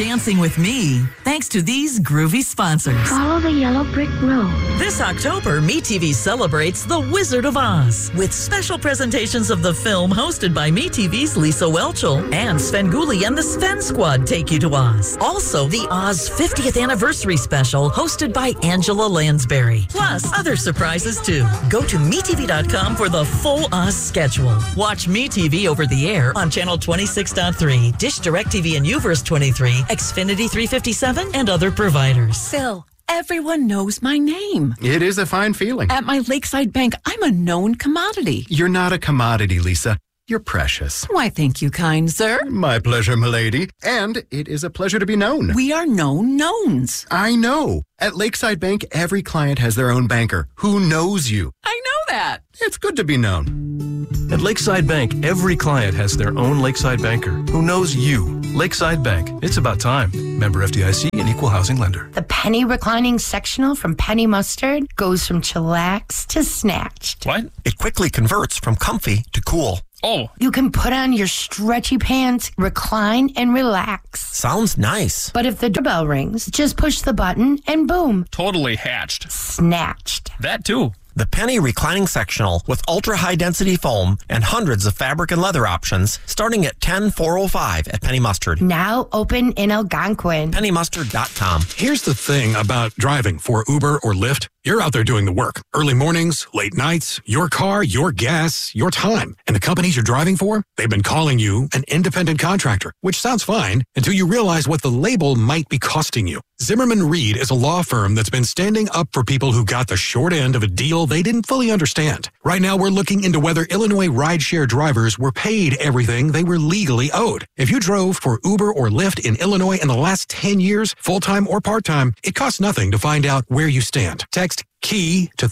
dancing with me thanks to these groovy sponsors. Follow the yellow brick road. This October, MeTV celebrates The Wizard of Oz with special presentations of the film hosted by MeTV's Lisa Whelchel and Svengoolie and the Sven Squad take you to Oz. Also, the Oz 50th Anniversary Special hosted by Angela Lansbury. Plus, other surprises too. Go to MeTV.com for the full Oz schedule. Watch MeTV over the air on Channel 26.3, Dish DirecTV and Uverse 23, Xfinity 357, and other providers. Phil, everyone knows my name. It is a fine feeling. At my Lakeside Bank, I'm a known commodity. You're not a commodity, Lisa. You're precious. Why, thank you, kind sir. My pleasure, milady. And it is a pleasure to be known. We are known knowns. I know. At Lakeside Bank, every client has their own banker who knows you. I know that. It's good to be known. At Lakeside Bank, every client has their own Lakeside banker who knows you. Lakeside Bank. It's about time. Member FDIC and Equal Housing Lender. The penny reclining sectional from Penny Mustard goes from chillax to snatched. What? It quickly converts from comfy to cool. Oh. You can put on your stretchy pants, recline, and relax. Sounds nice. But if the doorbell rings, just push the button and boom. Totally hatched. Snatched. That too. The Penny Reclining Sectional with ultra-high-density foam and hundreds of fabric and leather options starting at $10,405 at Penny Mustard. Now open in Algonquin. PennyMustard.com. Here's the thing about driving for Uber or Lyft. You're out there doing the work. Early mornings, late nights, your car, your gas, your time. And the companies you're driving for, they've been calling you an independent contractor, which sounds fine until you realize what the label might be costing you. Zimmerman Reed is a law firm that's been standing up for people who got the short end of a deal they didn't fully understand. Right now, we're looking into whether Illinois rideshare drivers were paid everything they were legally owed. If you drove for Uber or Lyft in Illinois in the last 10 years, full-time or part-time, it costs nothing to find out where you stand. Text KEY to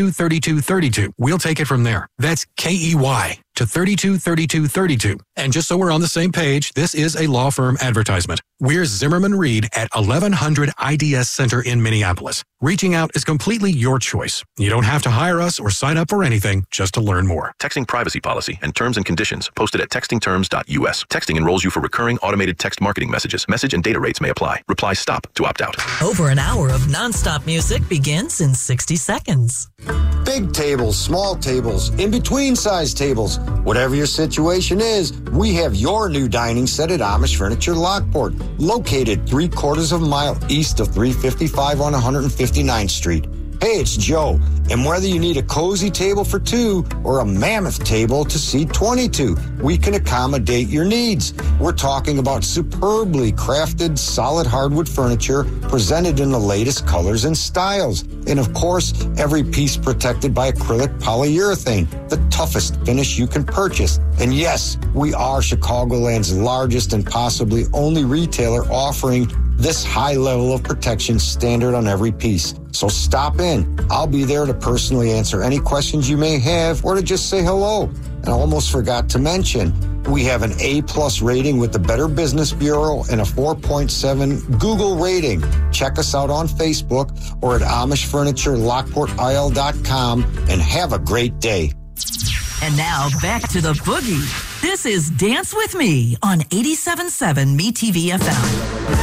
323232. We'll take it from there. That's KEY to 323232. And just so we're on the same page, this is a law firm advertisement. We're Zimmerman Reed at 1100 IDS Center in Minneapolis. Reaching out is completely your choice. You don't have to hire us or sign up for anything just to learn more. Texting privacy policy and terms and conditions posted at textingterms.us. Texting enrolls you for recurring automated text marketing messages. Message and data rates may apply. Reply STOP to opt out. Over an hour of nonstop music begins in 60 seconds. Big tables, small tables, in-between size tables. Whatever your situation is, we have your new dining set at Amish Furniture Lockport, located 3/4 of a mile east of 355 on 159th Street. Hey, it's Joe, and whether you need a cozy table for two or a mammoth table to seat 22, we can accommodate your needs. We're talking about superbly crafted, solid hardwood furniture presented in the latest colors and styles. And of course, every piece protected by acrylic polyurethane, the toughest finish you can purchase. And yes, we are Chicagoland's largest and possibly only retailer offering this high level of protection standard on every piece. So stop in. I'll be there to personally answer any questions you may have or to just say hello. And I almost forgot to mention, we have an A+ rating with the Better Business Bureau and a 4.7 Google rating. Check us out on Facebook or at AmishFurnitureLockportIL.com and have a great day. And now back to the boogie. This is Dance With Me on 87.7 MeTV FM.